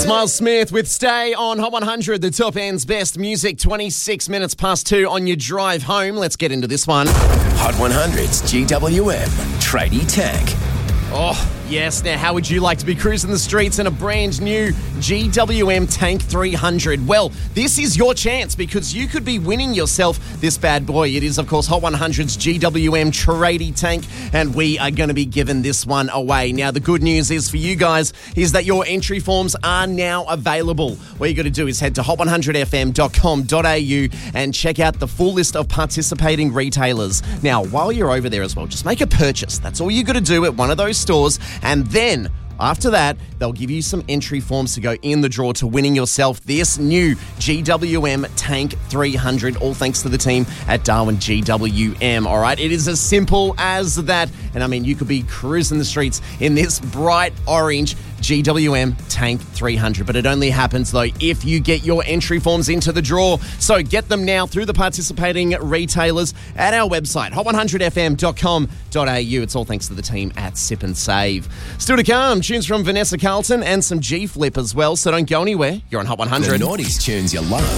It's Miles Smith with Stay on Hot 100, the top end's best music, 26 minutes past 2 on your drive home. Let's get into this one. Hot 100's GWM Tradie Tank. Oh, yes. Now, how would you like to be cruising the streets in a brand new GWM Tank 300? Well, this is your chance because you could be winning yourself this bad boy. It is, of course, Hot 100's GWM Tradie Tank, and we are going to be giving this one away. Now, the good news is for you guys is that your entry forms are now available. What you got to do is head to hot100fm.com.au and check out the full list of participating retailers. Now, while you're over there as well, just make a purchase. That's all you got to do at one of those stores, and then after that, they'll give you some entry forms to go in the draw to winning yourself this new GWM Tank 300, all thanks to the team at Darwin GWM, all right? It is as simple as that, and I mean, you could be cruising the streets in this bright orange GWM Tank 300, but it only happens, though, if you get your entry forms into the draw. So get them now through the participating retailers at our website, hot100fm.com.au. It's all thanks to the team at Sip and Save. Still to come, tunes from Vanessa Carlton and some G-Flip as well, so don't go anywhere. You're on Hot 100. The Naughties tunes you love.